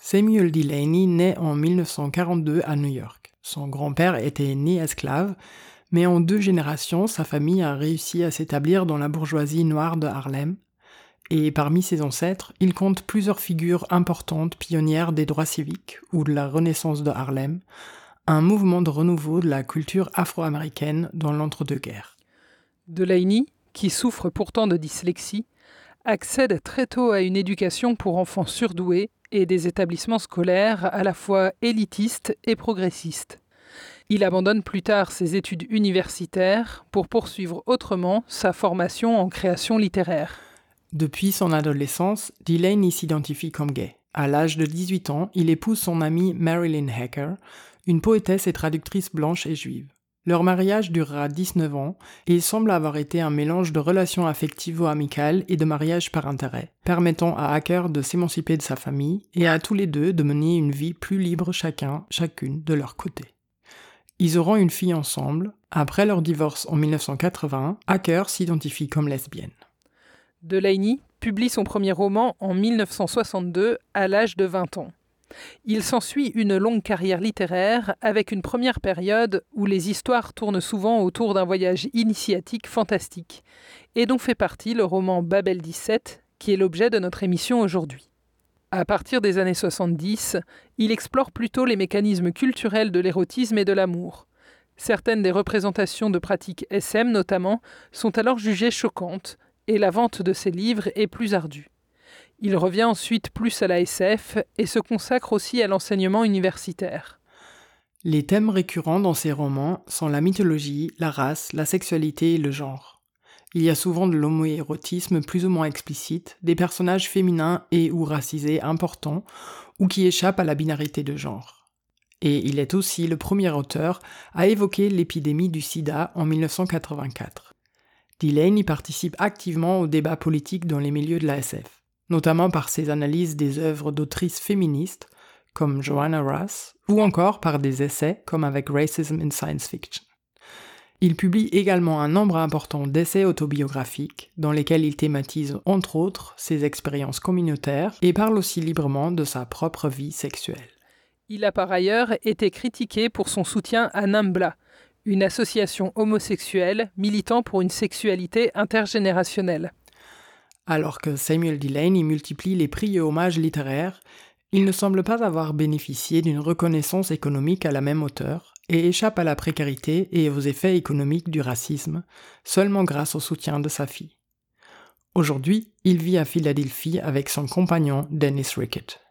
Samuel Delany naît en 1942 à New York. Son grand-père était né esclave, mais en 2 générations, sa famille a réussi à s'établir dans la bourgeoisie noire de Harlem. Et parmi ses ancêtres, il compte plusieurs figures importantes pionnières des droits civiques ou de la Renaissance de Harlem, un mouvement de renouveau de la culture afro-américaine dans l'entre-deux-guerres. Delany, qui souffre pourtant de dyslexie, accède très tôt à une éducation pour enfants surdoués et des établissements scolaires à la fois élitistes et progressistes. Il abandonne plus tard ses études universitaires pour poursuivre autrement sa formation en création littéraire. Depuis son adolescence, Delany s'identifie comme gay. À l'âge de 18 ans, il épouse son amie Marilyn Hacker, une poétesse et traductrice blanche et juive. Leur mariage durera 19 ans et semble avoir été un mélange de relations affectivo-amicales et de mariage par intérêt, permettant à Hacker de s'émanciper de sa famille et à tous les deux de mener une vie plus libre chacune de leur côté. Ils auront une fille ensemble. Après leur divorce en 1980, Hacker s'identifie comme lesbienne. Delany publie son premier roman en 1962 à l'âge de 20 ans. Il s'ensuit une longue carrière littéraire avec une première période où les histoires tournent souvent autour d'un voyage initiatique fantastique et dont fait partie le roman Babel 17 qui est l'objet de notre émission aujourd'hui. À partir des années 70, il explore plutôt les mécanismes culturels de l'érotisme et de l'amour. Certaines des représentations de pratiques SM notamment sont alors jugées choquantes et la vente de ses livres est plus ardue. Il revient ensuite plus à la SF et se consacre aussi à l'enseignement universitaire. Les thèmes récurrents dans ses romans sont la mythologie, la race, la sexualité et le genre. Il y a souvent de l'homoérotisme plus ou moins explicite, des personnages féminins et ou racisés importants ou qui échappent à la binarité de genre. Et il est aussi le premier auteur à évoquer l'épidémie du sida en 1984. Delany participe activement au débat politique dans les milieux de la SF, notamment par ses analyses des œuvres d'autrices féministes comme Joanna Russ, ou encore par des essais comme avec Racism in Science Fiction. Il publie également un nombre important d'essais autobiographiques dans lesquels il thématise entre autres ses expériences communautaires et parle aussi librement de sa propre vie sexuelle. Il a par ailleurs été critiqué pour son soutien à NAMBLA, une association homosexuelle militant pour une sexualité intergénérationnelle. Alors que Samuel Delany multiplie les prix et hommages littéraires, il ne semble pas avoir bénéficié d'une reconnaissance économique à la même hauteur et échappe à la précarité et aux effets économiques du racisme, seulement grâce au soutien de sa fille. Aujourd'hui, il vit à Philadelphie avec son compagnon Dennis Rickett.